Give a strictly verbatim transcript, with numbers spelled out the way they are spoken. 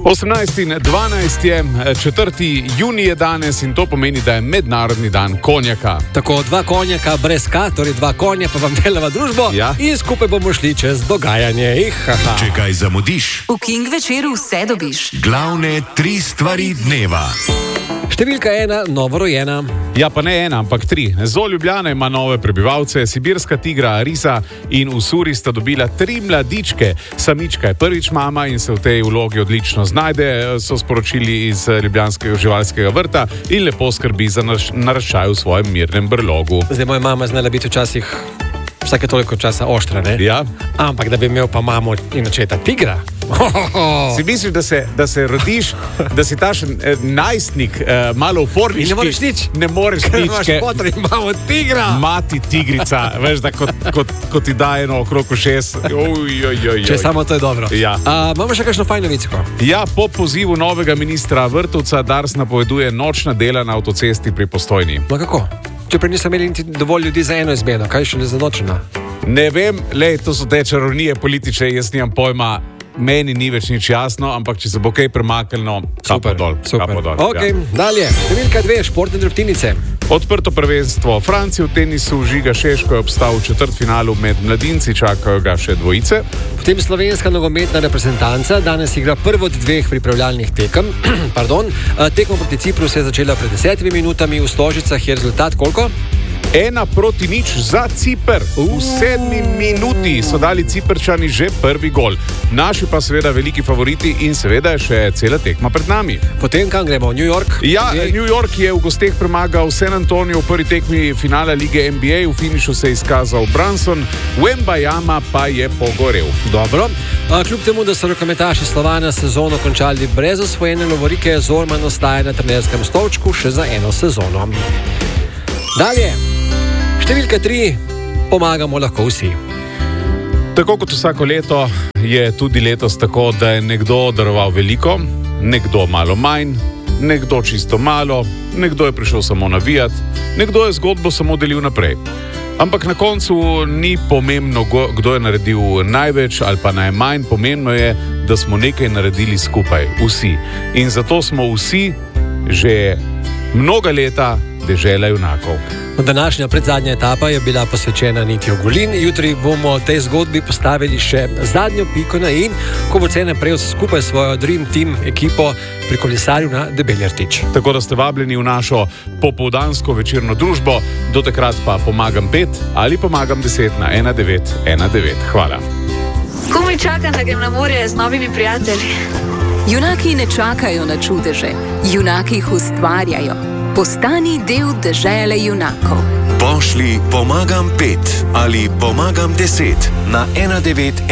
osemnajsti in dvanajsti je, četrti junij je danes in to pomeni, da je mednarodni dan konjaka. Tako, dva konjaka brez K, torej dva konja pa vam delava družbo ja. In skupaj bomo šli čez dogajanje. Ihaha. Če kaj zamudiš, v King večeru vse dobiš. Glavne tri stvari dneva. Številka ena, novorojena. Ja, pa ne ena, ampak tri. Zoo Ljubljana ima nove prebivalce, sibirska tigra Arisa in Usuri sta dobila tri mladičke. Samička je prvič mama in se v tej vlogi odlično znajde, so sporočili iz ljubljanskega živalskega vrta in lepo skrbi za naraščaj v svojem mirnem brlogu. Zdaj, moja mama znala biti včasih vsake toliko časa oštra, ne? Ja. Ampak da bi imel pa mamo in očeta tigra. Si misliš, da se, da se rodiš, da si tašen eh, najstnik, eh, malo uporniški? In ne moreš nič. Ne moreš Ker nič. imaš potre in imamo tigra. Mati tigrica, veš, da kot, kot, kot ti da eno okrog v šest. Če samo to je dobro. Ja. A, imamo še kakšno fajno viciko? Ja, po pozivu novega ministra Vrtovca Dars napoveduje nočna dela na avtocesti pri Postojni. No kako? Če prej niso imeli niti dovolj ljudi za eno izmeno, kaj še ne za nočna? Ne vem, lej, to so te čarovnije politične, jaz nimam pojma. Meni ni več nič jasno, ampak če se bo kaj premaknilo, kapo dol. Super. Kapo dol, okay, ja. Dalje, številka dve, športne drobtinice. Odprto prvenstvo Francije v tenisu, Žiga Šeško je obstal v četrtfinalu, med mladinci čakajo ga še dvojice. Potem slovenska nogometna reprezentanca danes igra prvo od dveh pripravljalnih tekem. Pardon, tekmo proti Cipru se je začela pred desetimi minutami, v Stožicah je rezultat koliko? Ena proti nič za Ciper. V sedmi minuti so dali Ciprčani že prvi gol. Naši pa seveda veliki favoriti in seveda je še cela tekma pred nami. Potem kam gremo? New York? Ja, New York je v gosteh premagal San Antonio v prvi tekmi finala lige N B A. V finišu se je izkazal Brunson, Wembayama pa je pogorel. Dobro. Kljub temu, da so rokometaši Slovana sezono končali brez osvojene lovorike, Zorman ostaja na trenerskem stolčku še za eno sezono. Dalje. Številka tri, pomagamo lahko vsi. Tako kot vsako leto je tudi letos tako, da je nekdo daroval veliko, nekdo malo manj, nekdo čisto malo, nekdo je prišel samo navijati, nekdo je zgodbo samo delil naprej. Ampak na koncu ni pomembno, kdo je naredil največ ali pa najmanj, pomembno je, da smo nekaj naredili skupaj, vsi. In zato smo vsi že mnoga leta dežela junakov. Današnja predzadnja etapa je bila posvečena Niti Ogulin. Jutri bomo tej zgodbi postavili še zadnjo piko na i, ko bo cene prejel skupaj svojo Dream Team ekipo pri kolesarju na Debelji rtič. Tako da ste vabljeni v našo popoldansko večerno družbo. Do takrat pa pomagam pet ali pomagam deset na ena devet ena devet. Hvala. Komaj čakam, da grem na morje z novimi prijatelji. Junaki ne čakajo na čudeže, junaki jih ustvarjajo. Postani del dežele junakov. Pošli pomagam pet ali pomagam deset na ena devet.